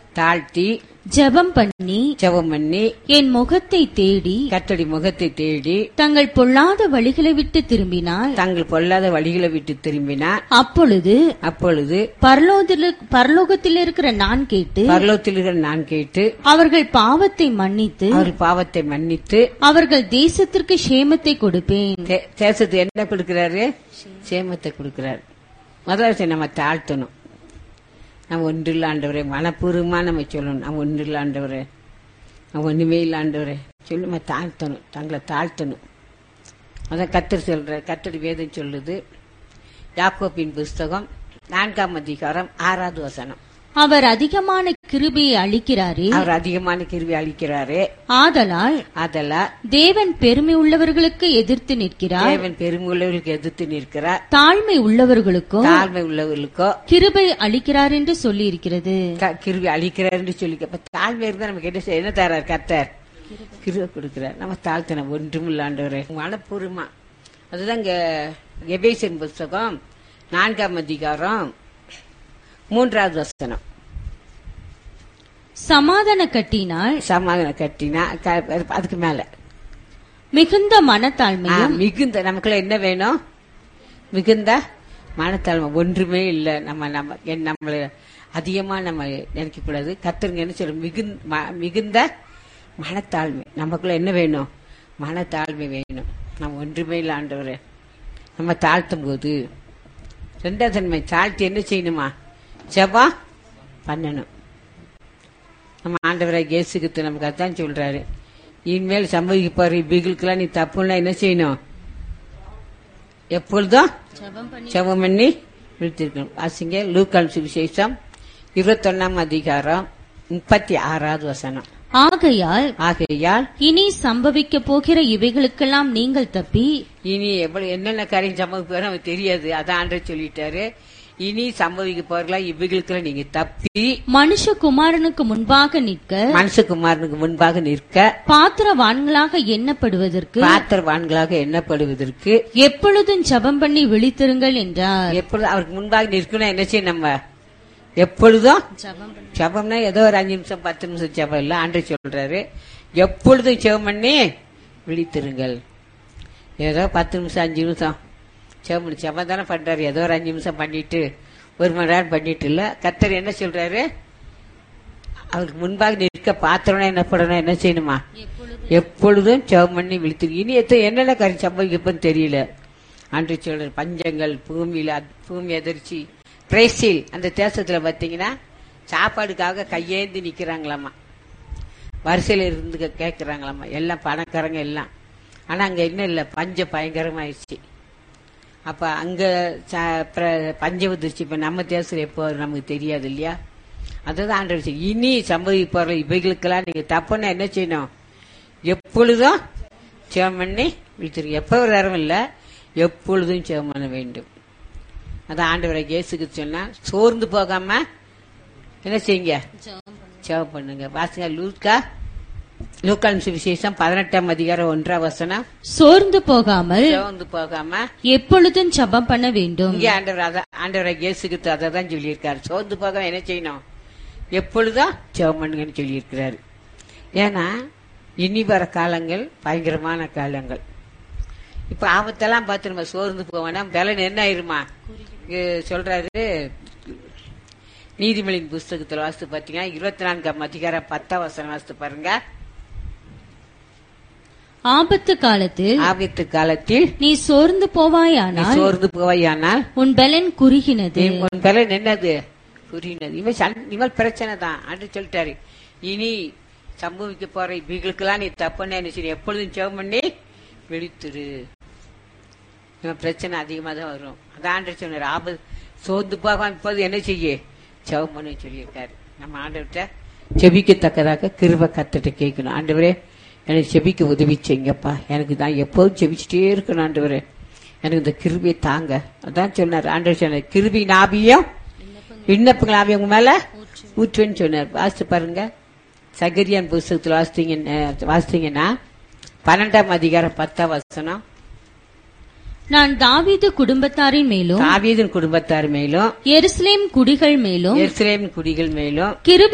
தாழ்த்தி ஜெபம் பண்ணி என் முகத்தை தேடி கர்த்தருடைய முகத்தை தேடி தங்கள் பொல்லாத வழிகளை விட்டு திரும்பினால் அப்பொழுது பரலோகத்தில் இருக்கிற நான் கேட்டு அவர்கள் பாவத்தை மன்னித்து அவர்கள் தேசத்திற்கு சேமத்தை கொடுப்பேன். தேசத்துக்கு என்ன கொடுக்கிறாரு? சேமத்தை கொடுக்கிறாரு. முதல்ல நம்ம தாழ்த்தணும். நம்ம ஒன்றில்ல ஆண்டவரே, மனப்பூர்வமா நம்ம சொல்லணும். நம்ம ஒன்றில்ல ஆண்டவரே, நம்ம ஒண்ணுமே இல்ல ஆண்டவரே சொல்லி நம்ம தாழ்த்தணும், தங்களை தாழ்த்தணும். அதான் கர்த்தர் சொல்ற, கர்த்தர் வேதம் சொல்லுது. யாக்கோபின் புஸ்தகம் 4ஆம் அதிகாரம் 6வது வசனம். அவர் அதிகமான கிருபையை அளிக்கிறாரே, ஆதலால் தேவன் பெருமை உள்ளவர்களுக்கு எதிர்த்து நிற்கிறார், தாழ்மை உள்ளவர்களுக்கோ கிருபை அளிக்கிறார் என்று சொல்லி இருக்கிறது. கிருபை அளிக்கிறார் என்று சொல்லி, தாழ்மை இருந்தா நமக்கு என்ன தரார்? கர்த்தர் கிருபை கொடுக்கிறார். நம்ம தாழ்த்தணும். ஒன்றுமில்ல ஆண்டவரே, மனப்பூர்வமா. அதுதான் இங்க எபேசியர் புஸ்தகம் 4ஆம் அதிகாரம் 3வது வசனம். சமாதான கட்டினா அதுக்கு மேல மிகுந்த மனத்தாழ்மையும். மிகுந்த நமக்குள்ள என்ன வேணும்? மிகுந்த மனத்தாழ்மை. ஒன்றுமே இல்ல. நம்மள அதிகமா நம்ம நினைக்க கூடாது. கர்த்தருங்க என்ன சொல்ற? மிகுந்த மனத்தாழ்மை. நமக்குள்ள என்ன வேணும்? மனத்தாழ்மை வேணும். நம்ம ஒன்றுமே இல்ல ஆண்டவரே. நம்ம தாழ்த்தும் போது 2வது தன்மை தாழ்த்தி என்ன செய்யணுமா? ஜெபம் பண்ணணும். நம்ம ஆண்டவரை இயேசுகிறிஸ்து நமக்கு அதான் சொல்றாரு. இனிமேல் சம்பவிக்க போற இவைகளுக்கெல்லாம் நீ தப்புன்னா என்ன செய்யணும்? எப்பொழுதும் ஜெபம் பண்ணி விழித்திருக்கணும். வாசிங்க லூக்கான் சுவிசேஷம் 21ஆம் அதிகாரம் 36வது வசனம். ஆகையால் இனி சம்பவிக்க போகிற இவைகளுக்கெல்லாம் நீங்கள் தப்பி. இனி என்னென்ன காரியம் சம்பவிக்க நமக்கு தெரியாது. அதான் ஆண்டவர் சொல்லிட்டாரு. இனி சம்பவிக்க போறலாம் இவைகளுக்கெல்லாம் நீங்க தப்பி மனுஷகுமாரனுக்கு முன்பாக நிற்க பாத்திரவான்களாக எண்ணப்படுவதற்கு எப்பொழுதும் ஜெபம் பண்ணி விழித்திருங்கள் என்றார். எப்பொழுதும் அவருக்கு முன்பாக நிற்கணும். என்ன செய்யும்? நம்ம எப்பொழுதும் ஜெபம்னா ஏதோ ஒரு 5 நிமிஷம் 10 நிமிஷம் ஜெபம் இல்ல. ஆண்டவர் சொல்றாரு எப்பொழுதும் ஜெபம் பண்ணி விழித்திருங்கள். ஏதோ 10 நிமிஷம் 5 நிமிஷம் ஜெபம் தானே பண்றாரு. ஏதோ ஒரு 5 நிமிஷம் பண்ணிட்டு 1 மணி நேரம் பண்ணிட்டு இல்ல. கர்த்தர் என்ன சொல்றாரு? அவருக்கு முன்பாக நிற்க பாத்திரம் என்ன பண்ணணும்? என்ன செய்யணுமா? எப்பொழுதும் ஜெபம் பண்ணி விழித்திரு. இனி என்னென்ன காரியம் சம்பவிக்கப்பன்னு தெரியல. ஆண்டவர் சொல்றாரு பஞ்சங்கள், பூமி அதிர்ச்சி. பிரேசில் அந்த தேசத்துல பாத்தீங்கன்னா சாப்பாடுக்காக கையேந்தி நிக்கிறாங்களாமா, வரிசையில இருந்து கேட்கிறாங்களாமா. எல்லாம் பணக்காரங்க எல்லாம். ஆனா அங்க என்ன இல்ல, பஞ்சம் பயங்கரமாயிடுச்சு. அப்ப அங்க பஞ்ச உதிர்ச்சி. இப்ப நம்ம தேசத்துல எப்போ நமக்கு தெரியாது இல்லையா? அதான் ஆண்டவர் இனி சம்பவிப்பாரு இவைகளுக்கெல்லாம் நீங்க தப்புன்னா என்ன செய்யணும்? எப்பொழுதும் ஜெபம் பண்ணி விழித்திரு. எப்ப ஒரு நேரம் இல்ல, எப்பொழுதும் ஜெபம் பண்ண வேண்டும். அதான் ஆண்டவரை இயேசுக்கு சொன்னா சோர்ந்து போகாம என்ன செய்யுங்க? ஜெபம் பண்ணுங்க. வாசிங்க லூக்கான் சுவிசேஷம் 18ஆம் அதிகாரம் 1ஆம் வசனம். சோர்ந்து போகாமல் எப்பொழுதும் ஜெபம் பண்ண வேண்டும். இங்கே ஆண்டவரை இயேசுக்கு அதை தான் சொல்லியிருக்காரு. சோர்ந்து போகாம என்ன செய்யணும்? எப்பொழுதும் ஜெபம் பண்ணுங்கன்னு சொல்லியிருக்கிறாரு. ஏன்னா இனி வர காலங்கள் பயங்கரமான காலங்கள். இப்ப ஆபத்தெல்லாம் பார்த்து நம்ம சோர்ந்து போவோம்னா பலன் என்ன ஆயிருமா? சொல்றாரு நீதிமொழியின் புஸ்தகத்தில் வாசித்து பாத்தீங்கன்னா 24ஆம் அதிகாரம் 10ஆம் வசனம் வாசித்து பாருங்க. ஆபத்து காலத்தில் நீ சோர்ந்து போவாயானால் உன் பலன் குறுகினது. உன் பலன் என்னது? குறுகினது. இவன் பிரச்சனை தான். அன்று சொல்லிட்டாரு இனி சம்பவிக்க போற இவங்களுக்கெல்லாம் நீ தப்புன்னு என்ன எப்பொழுதும் ஜெபம் பண்ணி விழித்துரு. இவன் பிரச்சனை அதிகமா தான் வரும். அதான் ஆண்டவர் சொன்னாரு ஆபத்து சோர்ந்து போகாம இப்போது என்ன செய்ய ஜெபம் பண்ண சொல்லியிருக்காரு. நம்ம ஆண்டவர்கிட்ட செபிக்கத்தக்கதாக கிருபை கர்த்தர்ட்ட கேட்கணும். ஆண்டவரே எனக்கு செபிக்க உதவி செய்யுங்கப்பா, எனக்கு தான் எப்போதும் செபிச்சுட்டே இருக்கணும் ஆண்டவரே, எனக்கு இந்த கிருபியை தாங்க. அதான் சொன்னார் ஆண்டவர் சொன்னார் கிருபி நாபியம் விண்ணப்பங்கள் ஆவியம் உங்க மேல ஊற்றுவேன்னு சொன்னார். வாசித்து பாருங்க சகரியான் புஸ்தகத்தில் வாசித்தீங்கன்னா 12ஆம் அதிகாரம் 10ஆம் வசனம். நான் தாவீது குடும்பத்தாரின் மேலும் எருசலேம் குடிகள் மேலும் கிருபை